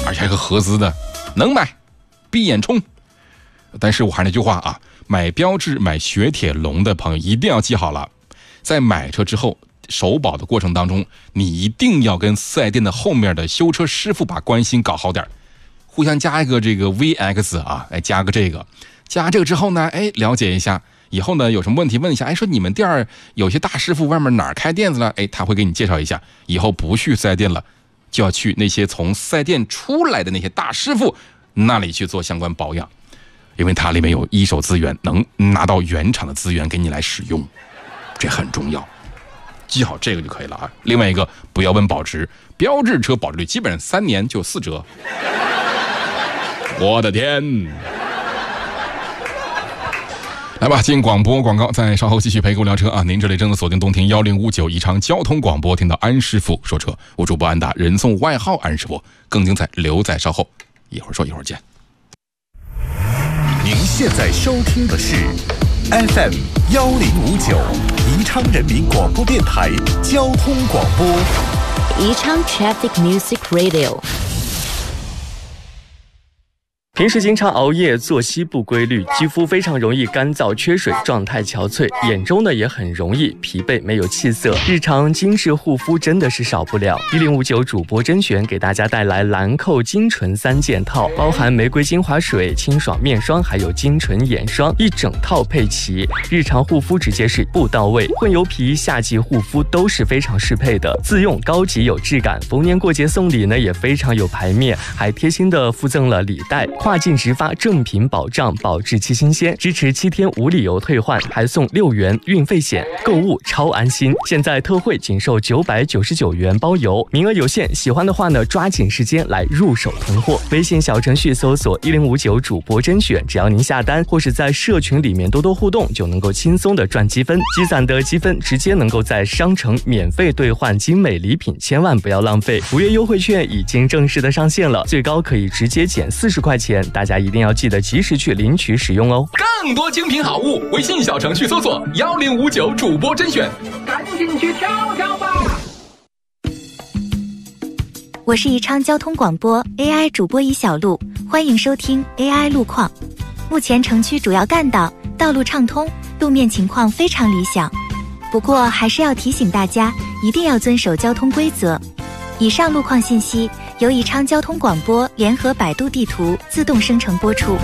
而且还个合资的，能买，闭眼冲。但是我还是那句话啊，买标致、买雪铁龙的朋友一定要记好了，在买车之后首保的过程当中，你一定要跟四 S 店的后面的修车师傅把关系搞好点，互相加一个这个 VX 啊，加个这个之后呢，了解一下，以后呢有什么问题问一下，说你们店儿有些大师傅外面哪儿开店子了，他会给你介绍一下，以后不去四 S 店了，就要去那些从四 S 店出来的那些大师傅那里去做相关保养，因为它里面有一手资源，能拿到原厂的资源给你来使用，这很重要，记好这个就可以了啊。另外一个，不要问保值，标致车保值率基本上3年就4折。我的天！来吧，进广播广告，再稍后继续陪各位聊车啊！您这里正在锁定东听1059宜昌交通广播，听到安师傅说车，我主播安达，人送外号安师傅，更精彩留在稍后，一会儿说一会儿见。 您现在收听的是 FM 1059宜昌人民广播电台交通广播， 宜昌 Traffic Music Radio。 平时经常熬夜，作息不规律，肌肤非常容易干燥缺水，状态憔悴，眼周呢也很容易疲惫，没有气色。日常精致护肤真的是少不了。1059主播甄选给大家带来兰蔻精纯3件套，包含玫瑰精华水、清爽面霜，还有精纯眼霜，一整套配齐，日常护肤直接是不到位。混油皮、夏季护肤都是非常适配的，自用高级有质感。逢年过节送礼呢也非常有排面，还贴心的附赠了礼袋。跨境直发正品保障，保质期新鲜，支持7天无理由退换，还送6元运费险，购物超安心。现在特惠仅售999元包邮，名额有限，喜欢的话呢，抓紧时间来入手囤货。微信小程序搜索1059主播甄选，只要您下单或是在社群里面多多互动，就能够轻松的赚积分，积攒的积分直接能够在商城免费兑换精美礼品，千万不要浪费。5月优惠券已经正式的上线了，最高可以直接减40块钱。大家一定要记得及时去领取使用哦。 更多精品好物，微信小程序搜索1059主播甄选， 赶紧去挑挑吧。 我是宜昌交通广播 AI 主播尹小璐，欢迎收听 AI 路况。目前城区主要干道道路畅通，路面情况非常理想，不过还是要提醒大家一定要遵守交通规则。以上路况信息由宜昌交通广播联合百度地图自动生成播出。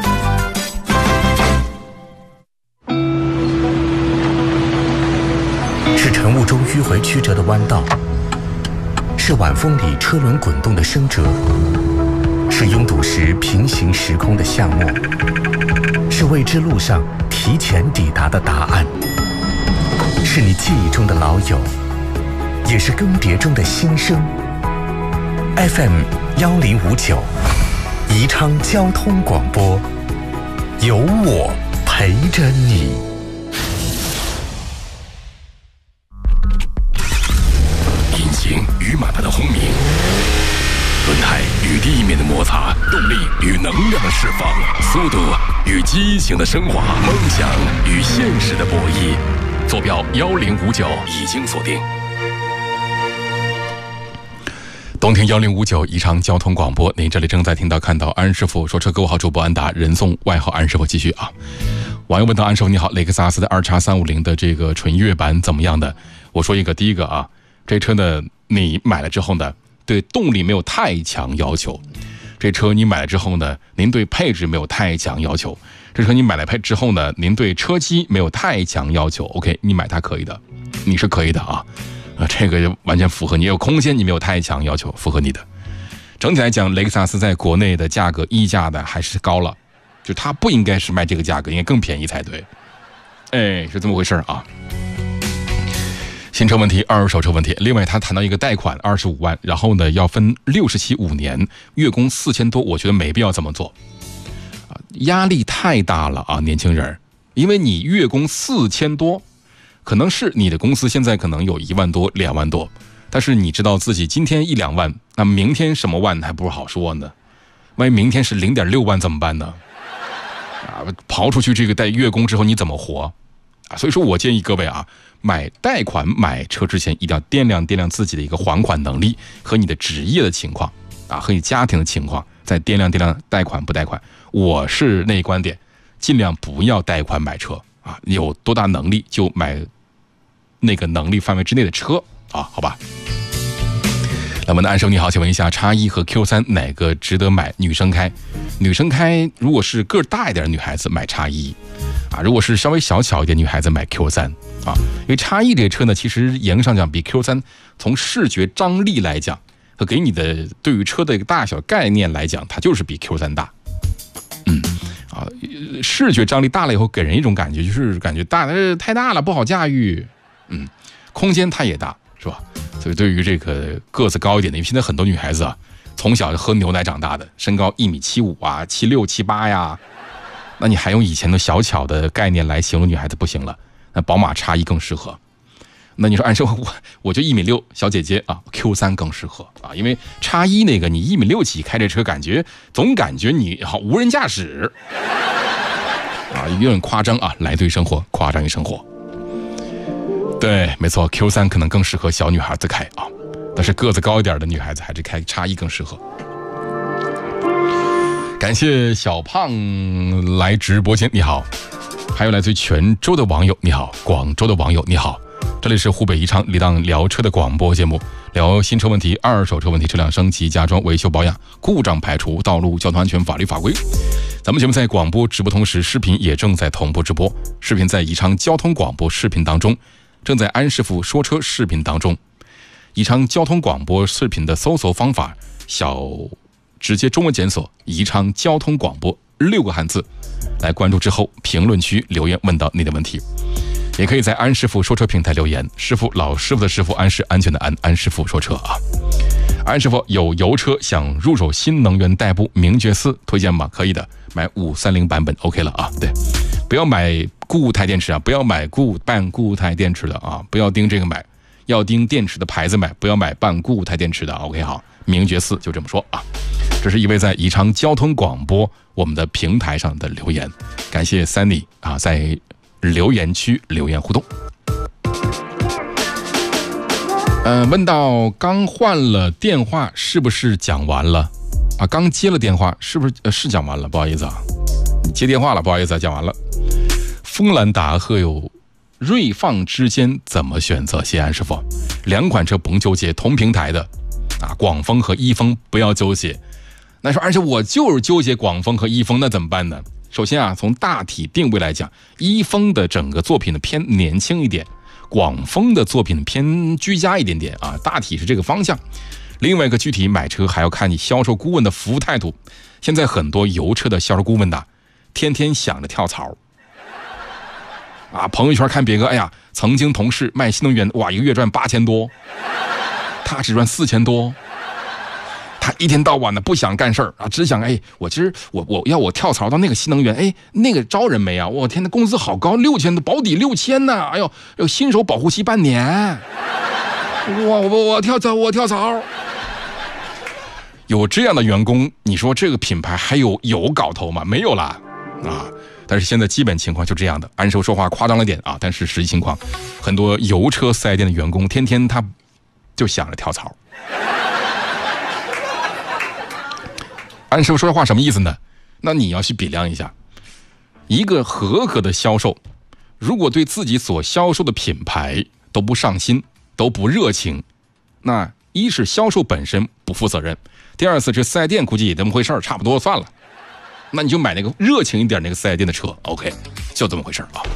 是晨雾中迂回曲折的弯道，是晚风里车轮滚动的声折，是拥堵时平行时空的巷陌，是未知路上提前抵达的答案，是你记忆中的老友，也是更迭中的新生。FM 1059宜昌交通广播，有我陪着你。 引擎与马达的轰鸣，轮胎与地面的摩擦，动力与能量的释放，速度与激情的升华，梦想与现实的博弈。坐标1059已经锁定。东听1059宜昌交通广播，您这里正在听到看到安师傅说车，各位好，主播安达，人送外号安师傅，继续啊。网友问到安师傅你好，雷克萨斯的2X350的这个纯悦版怎么样的？我说一个，第一个啊，这车呢你买了之后呢，对动力没有太强要求。这车你买了之后呢，您对配置没有太强要求。这车你买了之后呢，您对车机没有太强要求。OK， 你买它可以的，你是可以的啊。这个完全符合你，有空间你没有太强要求，符合你的。整体来讲，雷克萨斯在国内的价格溢价的还是高了，就它不应该是卖这个价格，应该更便宜才对。是这么回事啊。新车问题，二手车问题。另外他谈到一个贷款25万，然后呢要分60期5年，月供4000多，我觉得没必要这么做，压力太大了啊，年轻人，因为你月供4000多。可能是你的公司现在可能有1万多、2万多，但是你知道自己今天1、2万，那明天什么万还不好说呢？万一明天是0.6万怎么办呢？刨出去这个月供之后你怎么活？所以说我建议各位啊，买贷款买车之前一定要掂量掂量自己的一个还款能力和你的职业的情况。 啊和你家庭的情况再掂量贷款不贷款。我是那观点，尽量不要贷款买车啊，有多大能力就买那个能力范围之内的车啊，好吧。那么呢，安生你好，请问一下，X1和 Q3 哪个值得买？女生开如果是个儿大一点的女孩子买X1啊，如果是稍微小巧一点女孩子买 Q3啊，因为X1这个车呢，其实严格上讲比 Q3 从视觉张力来讲和给你的对于车的一个大小概念来讲，它就是比 Q3 大。视觉张力大了以后，给人一种感觉就是感觉大，太大了不好驾驭。空间它也大，是吧？所以对于这个个子高一点的，因为现在很多女孩子啊，从小就喝牛奶长大的，身高1.75米啊、76、78呀，那你还用以前的小巧的概念来形容女孩子不行了。那宝马X1更适合。那你说按说我就1.6米小姐姐啊 ，Q3 更适合啊，因为X1那个你1.6米起开这车，总感觉你好无人驾驶啊，有点夸张啊，来对生活，夸张于生活。对，没错 ，Q3 可能更适合小女孩子开啊，但是个子高一点的女孩子还是开X1更适合。感谢小胖来直播间，你好。还有来自于泉州的网友，你好；广州的网友，你好。这里是湖北宜昌一档聊车的广播节目，聊新车问题、二手车问题、车辆升级、加装、维修保养、故障排除、道路交通安全、法律法规。咱们节目在广播直播同时，视频也正在同步直播。视频在宜昌交通广播视频当中，正在安师傅说车视频当中。宜昌交通广播视频的搜索方法，直接中文检索宜昌交通广播6个汉字，来关注之后评论区留言问到你的问题。也可以在安师傅说车平台留言，师傅老师傅的师傅，安是安全的安，安师傅说车啊。安师傅有油车想入手新能源代步名爵4推荐吗？可以的，买530版本 OK 了啊。对，不要买固态电池啊，不要买半固态电池的啊，不要盯这个买，要盯电池的牌子买，不要买半固态电池的 OK 好，名爵4就这么说啊。这是一位在宜昌交通广播我们的平台上的留言，感谢 Sunny 啊，在留言区留言互动。问到刚换了电话是不是讲完了啊？刚接了电话是不是是讲完了？不好意思啊，你接电话了，不好意思啊，讲完了。锋兰达和有锐放之间怎么选择？谢安师傅，两款车甭纠结，同平台的啊，广丰和一丰不要纠结。那说，而且我就是纠结广丰和一丰，那怎么办呢？首先啊，从大体定位来讲，一丰的整个作品呢偏年轻一点，广丰的作品偏居家一点点啊，大体是这个方向。另外一个具体买车还要看你销售顾问的服务态度。现在很多油车的销售顾问呐，天天想着跳槽啊，朋友圈看别个，哎呀，曾经同事卖新能源，哇，一个月赚8000多，他只赚4000多。他一天到晚的不想干事儿啊，只想我其实我跳槽到那个新能源，那个招人没啊？我天，那工资好高，6000的保底6000呢！哎呦，新手保护期半年，我跳槽。有这样的员工，你说这个品牌还有搞头吗？没有啦啊！但是现在基本情况就这样的，安师傅说话夸张了点啊，但是实际情况，很多油车4S店的员工天天他就想着跳槽。安师傅说的话什么意思呢？那你要去比量一下，一个合格的销售，如果对自己所销售的品牌都不上心，都不热情，那一是销售本身不负责任，第二次这4S店估计也这么回事，差不多算了。那你就买那个热情一点那个4S店的车 ，OK， 就这么回事啊。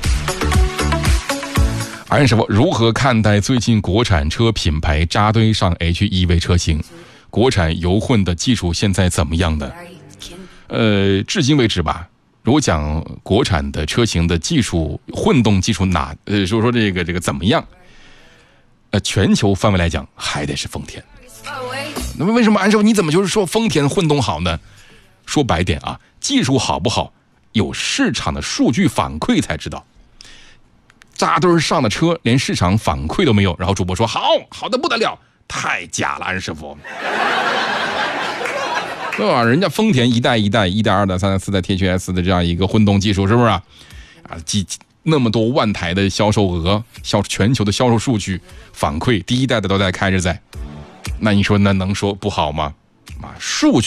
安师傅如何看待最近国产车品牌扎堆上 HEV 车型？国产油混的技术现在怎么样呢？至今为止吧，如果讲国产的车型的技术混动技术说这个怎么样？全球范围来讲还得是丰田。那么为什么安师傅你怎么就是说丰田混动好呢？说白点啊，技术好不好，有市场的数据反馈才知道。扎堆上的车连市场反馈都没有，然后主播说好的不得了。太假了，安师傅，对吧？人家丰田一代、1代、2代、3代、4代 THS 的这样一个混动技术，是不是啊？那么多万台的销售额，全球的销售数据反馈，第1代的都在开着在，那你说那能说不好吗？ 啊，数